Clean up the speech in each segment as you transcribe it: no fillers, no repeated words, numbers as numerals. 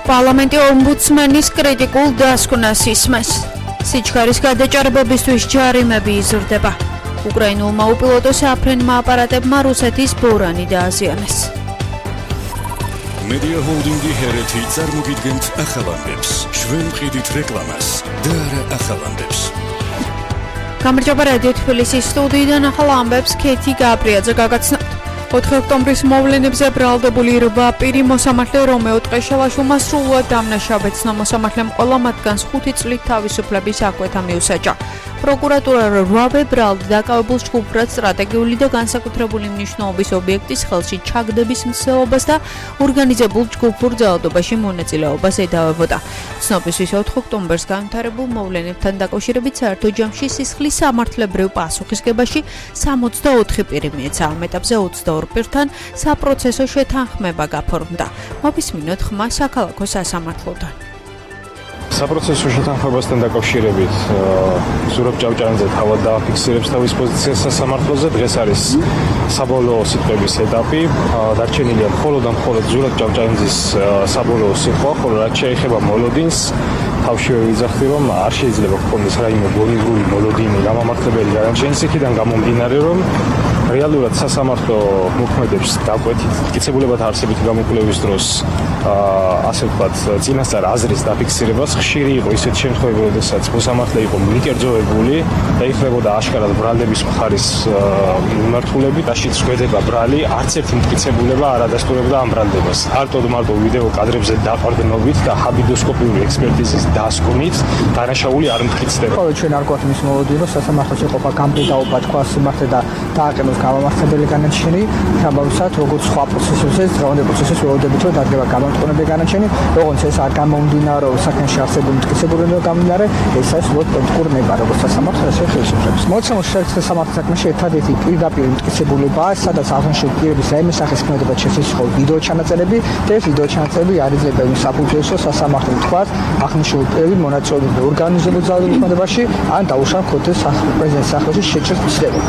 პარლამენტი ომბუდსმენის კრიტიკულ დასკვნას ისმის. სიჩქარის გადაჭარბებისთვის ჯარიმები იზრდება. უკრაინულმა უპილოტო საფრენმა აპარატებმა რუსეთის ბორანი დააზიანეს. Media Holding-ი ჰერეთი წარმოგიდგენთ ახალამდებს. ჩვენ ვყიდით რეკლამას და არა ახალამდებს. გამარჯობა რადიო თბილისის სტუდიიდან ახალ ამბებს ქეთი გაბრიაძე გაგაცნობთ. 4 ოქტომბრის მოვლენებზე ბრალდებული 8 პირი მოსამართლე რომეო ტყეშელაშვილმა სრულად დამნაშავე ცნო მოსამართლემ ყველა მათგანს 5 წლით თავისუფლების აკვეთა მიუსაჯა. პროკურატურა 8 ბრალდ დაკავებულ ჯგუფს სტრატეგიული და განსაკუთრებული მნიშვნელობის ობიექტის ხელში ჩაგდების მცდელობას და ორგანიზებულ ჯგუფურ ძალადობაში მონაწილეობას ედავებოდა. ცნობისთვის 4 ოქტომბერს განვითარებულ მოვლენებთან დაკავშირებით საერთო ჯამში სისხლის სამართლებრივ პასუხისგებაში 64 პირი მიეცა. ამ ეტაპზე 22 პირთან საპროცესო შეთანხმება გაფორმდა. მოვისმინოთ ხმა საქალაქო სასამართლოდან. საპროცესო შეთანხმებასთან დაკავშირებით ზურაბ ჭავჭავაძე თავად დააფიქსირებს თავის პოზიციას სასამართლოზე. დღეს არის საბოლოო სიტყვების ეტაპი. დარჩენილია მხოლოდ ზურაბ ჭავჭავაძის საბოლოო სიტყვა, ხოლო რაც შეეხება მოლოდინს, თავშივე ვიძახდი, რომ არ შეიძლება გქონდეს რაიმე გონივრული მოლოდინი გამამართლებელი განაჩენის იქიდან გამომდინარე, რომ რეალურად სასამართლო მოქმედებს დაკვეთით მტკიცებულებათა არსებითი გამოკვლევის დროს ასე ვთქვათ წინასწარ აზრის დაფიქსირებას ხშირი იყო ისეთ შემთხვევები, როდესაც მოსამართლე იყო მიკერძოებული და იხლებოდა აშკარად ბრალდების მხარის მიმართულებით, აშიც გვედება ბრალი, არც ერთი მტკიცებულება არ ადასტურებდა ამ ბრალდებას. მარტო ვიდეო კადრებზე დაყრდნობით და ჰაბიდოსკოპიური ექსპერტიზის დასკვნით დანაშაული არ მტკიცდება. ყოველ ჩვენ არ გვაქვს მის მოლოდინს, სასამართლოში ყოფა გამყიდაობა თქვა სიმართლე და დააყენოს გამამართლებელი განაჩენი, თამბავსად როგორც სხვა პროცესებზეც, დღევანდელ პროცესებს ველოდებით რომ დადგება გამამტყუნებელი განაჩენი, როგორც ეს არ გამომდინარო საკენში არსებული მტკიცებულება გამდინარე, ეს არის უბრალოდ პოლიტიკური ნება, როგორც სასამართლო ასე ხელისუფლების. მოცემულ შეერთებულ სამართალ საქმეში ერთადერთი პირდაპირ მტკიცებულებაა, სადაც აღნიშნული პირების რაიმე სახის ქმედება შესაძლოა ვიდეო ჩანაწერები და ეს ვიდეო ჩანაწერები არ იძლევა იმ საფუძველსო სასამართლომ თქვათ, აღნიშნული პირები მონაწილეობდნენ ორგანიზებულ ძალადობის მოქმედებაში ან დაუშვან ქოთეს პრეზიდენტის სახელში შეჭრილ ცდილებაში.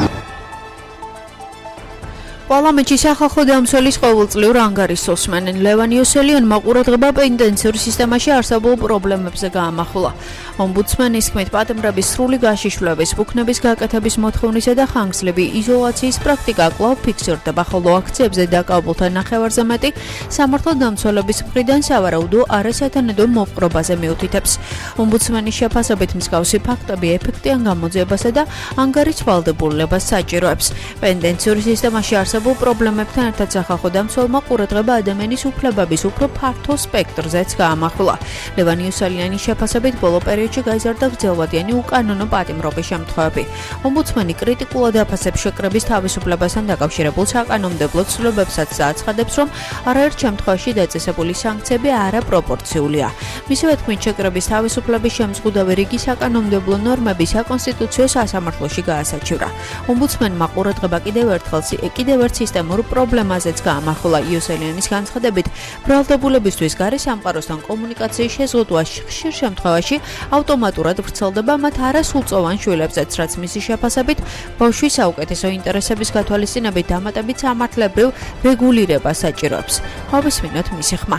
პარლამენტში სახალხო დამცველის ყოველწლიურ ანგარიშს უსმენენ. ლევან იოსელიანმა ყურადღება პენიტენციურ სისტემაში არსებულ პრობლემებზე გაამახვილა. ომბუდსმენის თქმით, პატიმრების სრული გაშიშვლების, ბუქნების გაკეთების მოთხოვნისა და ხანგრძლივი იზოლაციის პრაქტიკა კვლავ ფიქსირდება, ხოლო აქციებზე დაკავებულთა ნახევარზე მეტი სამართალ დამცველების მხრიდან სავარაუდო არასათანადო მოპყრობაზე მიუთითებს. ომბუდსმენის შეფასებით მსგავსი ფაქტები ეფექტიან გამოძიებასა და ანგარიშ ვალდებულებას საჭიროებს. პენიტენციური სისტემაში არსებულ პრობლემებთან ერთად სახალხო დამცველმა ყურადღება ადამიანის უფლებების უფრო ფართო სპექტრზეც გაამახვილა. ლევან იოსელიანის შეფასებით ბოლო პერიოდში გაიზარდა გრძელვადიანი უკანონო პატიმრობის შემთხვევები. ომბუდსმენი კრიტიკულად აფასებს შეკრების თავისუფლებასთან დაკავშირებულ საკანონმდებლო ცვლილებებსაც და აცხადებს, რომ არაერთ შემთხვევაში დაწესებული სანქციები არაპროპორციულია. მისივე თქმით, შეკრების თავისუფლების შემზღუდავი რიგი საკანონმდებლო ნორმები საკონსტიტუციო სასამართლოში გაასაჩივრა. ომბუდსმენმა ყურადღება კიდევ ერთ სისტემურ პრობლემაზეც გაამახვილა. იოსელიანის განცხადებით, ბრალდებულებისთვის გარე სამყაროსთან კომუნიკაციის შეზღუდვა ხშირ შემთხვევაში ავტომატურად ვრცელდება მათ არასრულწლოვან შვილებზეც, რაც მისი შეფასებით ბავშვის საუკეთესო ინტერესების გათვალისწინებით დამატებით სამართლებრივ რეგულირებას საჭიროებს. მოვისმინოთ მისი ხმა.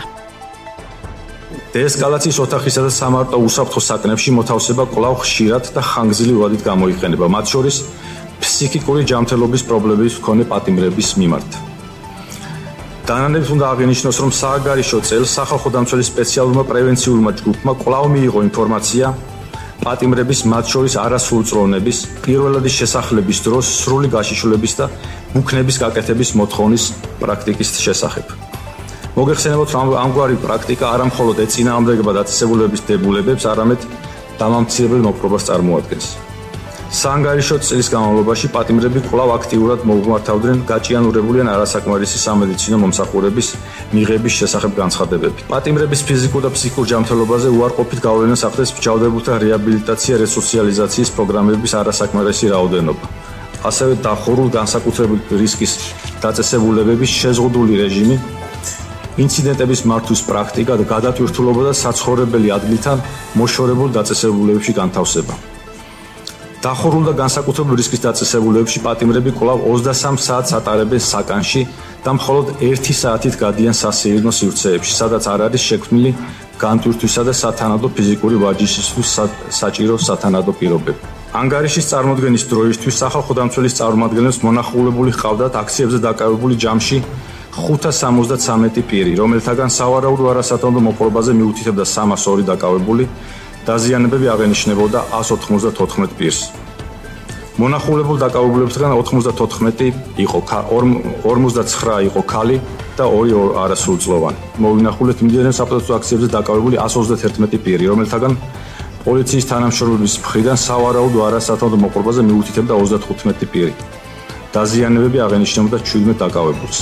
დეესკალაციის ოთახისა და სამარტო უსაფრთხო საკნებში მოთავსება კვლავ ხშირად და ხანგრძლივ ვადით გამოიყენება, მათ შორის ფსიქიკური ჯანმრთელობის პრობლემების მქონე პატიმრების მიმართ. დანანებით უნდა აღინიშნოს, რომ სააგარიშო წელს სახალხო დამცველის სპეციალურმა პრევენციულმა ჯგუფმა კვლავ მიიღო ინფორმაცია პატიმრების, მათ შორის არასრულწლოვნების, პირველადის შესახლების დროს სრული გაშიშვლების და ბუქნების გაკეთების მოთხოვნის პრაქტიკის შესახებ. მოგეხსენებათ, რომ ამგვარი პრაქტიკა არა მხოლოდ ეწინააღმდეგება დაწესებულებების დებულებებს, არამედ დამამცირებელ მოპყრობას წარმოადგენს. საანგარიშო წლის განმავლობაში პატიმრები კვლავ აქტიურად მოუმართავდნენ გაჭიანურებული ან არასაკმარისი სამედიცინო მომსახურების მიღების შესახებ განცხადებები. პატიმრების ფიზიკურ და ფსიქიკურ ჯანმრთელობაზე უარყოფით გავლენას ახდენს მსჯავრდებულთა რეაბილიტაცია რესოციალიზაციის პროგრამების არასაკმარისი რაოდენობა. ასევე დახურულ განსაკუთრებული რისკის დაწესებულებების შეზღუდული რეჟიმი, ინციდენტების მართვის პრაქტიკა და გადატვირთულობა და საცხოვრებელი ადგილთან მოშორებულ დაწესებულებებში განთავსება. დახურულ და განსაკუთრებულ რისკის დაწესებულებებში პატიმრები კვლავ 23 საათს ატარებენ საკანში და მხოლოდ 1 საათით გადიან სასეირნო სივრცეებში, სადაც არ არის შექმნილი განტვირთვისა და სათანადო ფიზიკური ვაჯიშისთვის საჭირო სათანადო პირობები. ანგარიშის წარმოდგენის დროისთვის სახალხო დამცველის წარმომადგენლებს მონახულებული ჰყავდათ აქციებზე დაკავებული ჯამში 573 პირი, რომელთაგან სავარაუდო არასათანადო მოპყრობაზე მიუთითებდა 302 დაკავებული, დაზიანებები აღენიშნებოდა 194 პირს. მონახულებულ დაკავებულებისგან 94 იყო 59 იყო ქალი და 2 არასრულწლოვანი. მოვინახულეთ მიმდინარე საპროტესტო აქციებზე დაკავებული 131 პირი, რომელთაგან პოლიციის თანამშრომლების მხრიდან სავარაუდო არასათანადო მოპყრობაზე მიუთითებდა 35 პირი. დაზიანებები აღენიშნებოდა 17 დაკავებულს.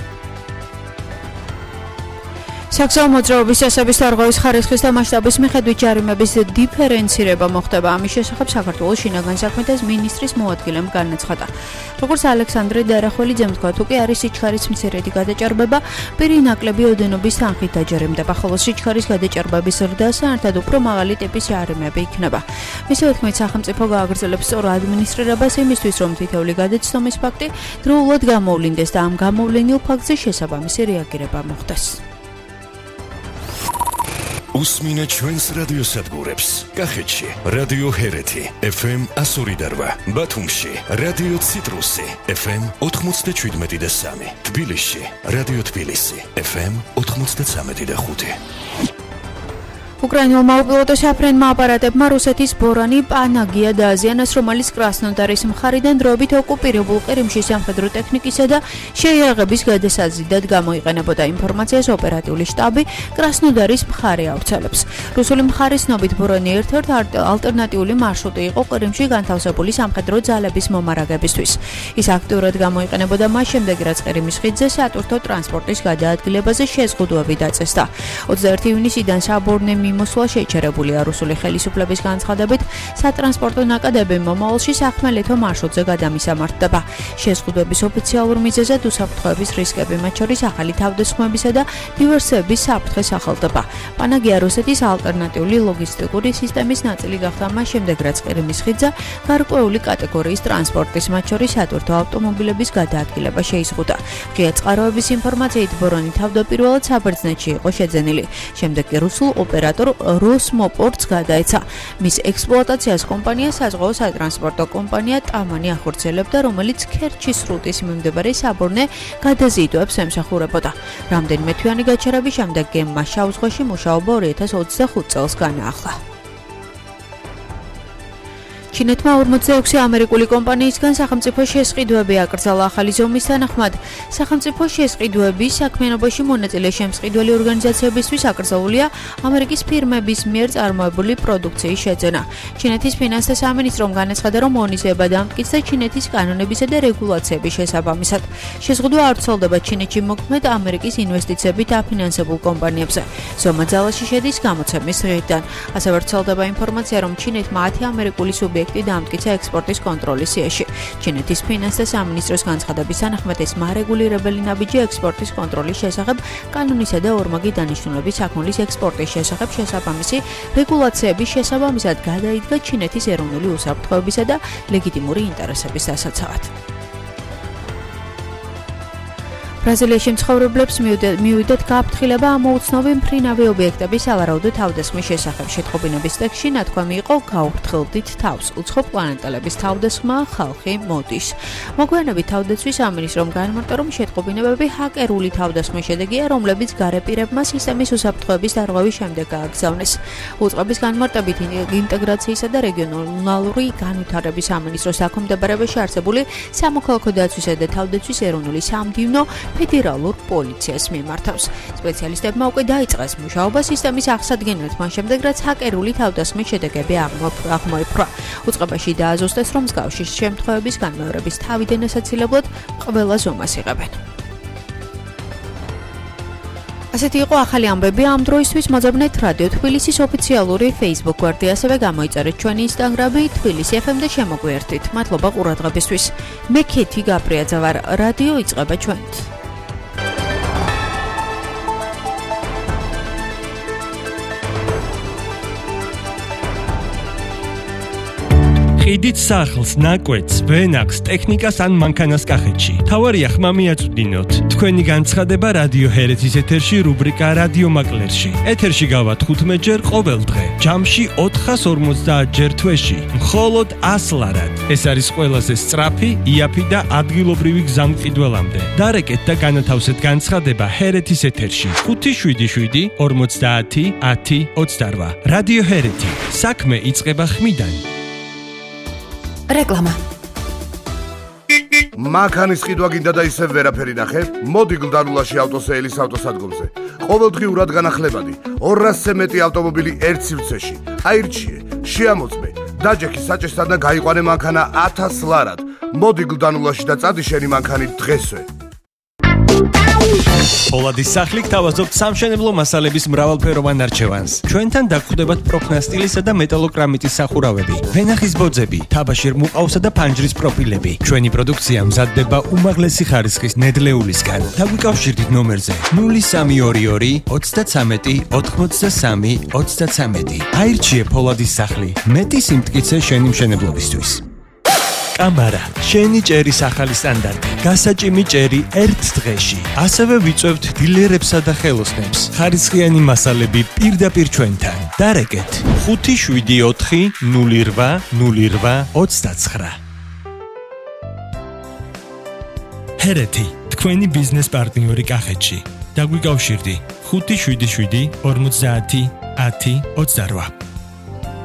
საქსაო მოძრაობის წესების დარღვევის ხარისხის და მასშტაბის მიხედვით ჯარიმების დიფერენცირება მოხდება. ამის შესახებ საქართველოს შინაგან საქმეთა მინისტრის მოადგილემ განაცხადა. როგორც ალექსანდრე დარახველიძემ თქვა, თუ კი არის სიჩქარის მცირედი გადაჭარბება, პირი ნაკლები ოდენობის თანხით დაჯერიმდება, ხოლო სიჩქარის გადაჭარბების ზრდასთან ერთად უფრო მაღალი ტიპის ჯარიმები იქნება. მისივე თქმით, სახელმწიფო გააგრძელებს სწორ ადმინისტრირებას იმისთვის, რომ თითოეული გადაცდომის ფაქტი დროულად გამოვლინდეს და ამ გამოვლენილ ფაქტზე შესაბამისი რეაგირება მოხდეს. უსმინე ჩვენს რადიოსადგურებს. კახეთში რადიო ჰერეთი FM 102.8, ბათუმში რადიო ციტრუსი FM 97.3, თბილისში რადიო თბილისი FM 93.5. უკრაინულმა უპილოტო საფრენმა აპარატებმა რუსეთის ბორანი პანაგია დააზიანეს, რომელიც კრასნოდარის მხარიდან დროებით ოკუპირებულ ყირიმში სამხედრო ტექნიკისა და შეიარაღების გადასაზიდად გამოიყენებოდა. ინფორმაციას ოპერატიული შტაბი კრასნოდარის მხარე ავრცელებს. რუსული მხარის ცნობით ბორანი ერთ-ერთი ალტერნატიული მარშრუტი იყო ყირიმში განთავსებული სამხედრო ძალების მომარაგებისთვის. ის აქტიურად გამოიყენებოდა მას შემდეგ, რაც ყირიმის ხიდზე სატვირთო ტრანსპორტის გადაადგილებაზე შეზღუდვები დაწესდა. 21 ივნისიდან საბორნე მიმოსვლა შეჩერებულია. რუსული ხელისუფლების განცხადებით, სატრანსპორტო ნაკადები მომავალში სახმელეთო მარშრუტზე გადამისამართდება. შეზღუდვების ოფიციალურ მიზეზად უსაფრთხოების რისკები, მათ შორის ახალი თავდასხმებისა და დივერსიების საფრთხე სახელდება. პანაგია რუსეთის ალტერნატიული ლოგისტიკური სისტემის ნაწილი გახდა მას შემდეგ, რაც ყირიმის ხიდზე გარკვეული კატეგორიის ტრანსპორტის, მათ შორის სატვირთო ავტომობილების გადაადგილება შეიზღუდა. ღია წყაროების ინფორმაციით, ბორანი თავდაპირველად საბერძნეთში იყო შეძენილი. შემდეგ კი რუსულ ოპერატორ როსმოპორტს გადაეცა. მის ექსპლუატაციას კომპანია საზღვაო სატრანსპორტო კომპანია ტამანი ახორციელებდა, რომელიც ქერჩის სრუტის მიმდებარე საბორნე გადაზიდვებს ემსახურებოდა. რამდენიმე თვიანი გაჩერების შემდეგ გემმა შავ ზღვაში მუშაობა 2025 წელს განაახლა. ჩინეთმა 46 ამერიკული კომპანიისგან სახელმწიფო შესყიდვები აკრძალა. ახალი ზომის თანახმად, სახელმწიფო შესყიდვების საქმიანობაში მონაწილე შემსყიდველი ორგანიზაციებისთვის აკრძალულია ამერიკის ფირმების მიერ წარმოებული პროდუქციის შეძენა. ჩინეთის ფინანსთა სამინისტრომ განაცხადა, რომ მონიზება დამტკიცდა ჩინეთის კანონებისა და რეგულაციების შესაბამისად. შეზღუდვა არ ვრცელდება ჩინეთში მოქმედ ამერიკის ინვესტიციებით აფინანსებულ კომპანიებზე. ზომა ძალაში შედის გამოცემის დღიდან. ასევე ვრცელდება ინფორმაცია, რომ ჩინეთმა 10 ამერიკული სუბიექტი დამტკიცა ექსპორტის კონტროლის სიაში. ჩინეთის ფინანსთა სამინისტროს განცხადების თანახმად, ეს მარეგულირებელი ნაბიჯი ექსპორტის კონტროლის შესახებ, კანონისა და ორმაგი დანიშნულების საქონლის ექსპორტის შესახებ შესაბამისი რეგულაციების შესაბამისად გადაიდგა ჩინეთის ეროვნული უსაფრთხოებისა და ლეგიტიმური ინტერესების დასაცავად. ბრაზილიაში მცხოვრებლებს მიუვიდათ გაფრთხილება ამოუცნობი მფრინავი ობიექტების სავარაუდო თავდასხმის შესახებ. შეტყობინების ტექსტში ნათქვამი იყო „გავფრთხილდით თავს, უცხო პლანეტელების თავდასხმა, ხალხი მოდის“. მოგვიანებით თავდაცვის სამინისტრომ განმარტა, რომ შეტყობინებები ჰაკერული თავდასხმის შედეგია, რომლებიც გარეპირებმა სისტემის უსაფრთხოების დარღვევის შემდეგ გააგზავნეს. უწყების განმარტებით, ინტეგრაციისა და რეგიონალური განვითარების სამინისტროს დაქვემდებარებაში არსებული სამოქალაქო დაცვისა და თავდაცვის ეროვნული სამდივნო ფედერალურ პოლიციას მიმართავს. სპეციალისტებმა უკვე დაიწყეს მუშაობა სისტემის აღსადგენად, მას შემდეგ, რაც ჰაკერული თავდასხმის შედეგები აღმოიფრა. უწყებაში დააზუსტეს, რომ მსგავსი შემთხვევების განმეორების თავიდან ასაცილებლად ყველა ზომას იღებენ. ასეთი იყო ახალი ამბები ამ დროისთვის. მოძებნეთ რადიო თბილისის ოფიციალური Facebook გვერდი, ასევე გამოიწერეთ ჩვენი Instagram-ი თბილისი FM და შემოგვიერთით. მადლობა ყურადღებისთვის. მე ქეთი გაბრიაძე ვარ. რადიო იწყება ჩვენით. ყიდით სახლს, ნაკვეთს, ვენახს, ტექნიკას ან მანქანას კახეთში. თავარია ხმა მიაწვდინოთ. თქვენი განცხადება რადიო ჰერეთის ეთერში რუბრიკა რადიო მაკლერში. ეთერში გავა 15 ჯერ ყოველ დღე. ჯამში 450 ჯერ თვეში. მხოლოდ 100 ლარად. ეს არის ყველაზე სწრაფი, იაფი და ადგილობრივი გზა მყიდველამდე. დარეკეთ და განათავსეთ განცხადება ჰერეთის ეთერში. 577 50 10 28. რადიო ჰერეთი. საქმე იწყება ხმიდან. რეკლამა. მანქანის ყიდვა გინდა და ისევ ვერაფერი ნახე? მოდი გლდანულაში ავტოსეილის ავტოსადგომზე. ყოველდღიურად განახლებადი 200-ზე მეტი ავტომობილი ერთ სივრცეში. აირჩიე, შეამოწმე, დაჯექი საჭესთან და გაიყვანე მანქანა 1000 ლარად. მოდი გლდანულაში და წადი შენი მანქანით დღესვე. პოლადის სახლი გთავაზობთ სამშენებლო მასალების მრავალფეროვან არჩევანს. ჩვენთან დაგხვდებათ პროფნასტილისა და მეტალოკრამიტის სახურავები, ვენახის ბოძები, თაბაშირ მუყაოსა და ფანჯრის პროფილები. ჩვენი პროდუქცია მზადდება უმაღლესი ხარისხის ნედლეულისგან. დაგვიკავშირდით ნომერზე 0322 33 83 33. აირჩიე პოლადის სახლი. მეტი სიმტკიცე შენი მშენებლობისთვის. კამარა, შენი ჭერის ახალი სტანდარტი. გასაჭიმი ჭერი ერთ დღეში. ასევე ვიწევთ დილერებსა და ხელოსნებს. ხარისხიანი მასალები პირდაპირ ჩვენთან. დარეკეთ 574 08 08 29. ჰერეთი, თქვენი ბიზნეს პარტნიორი კახეთში. დაგვიკავშირდი 577 50 10 28.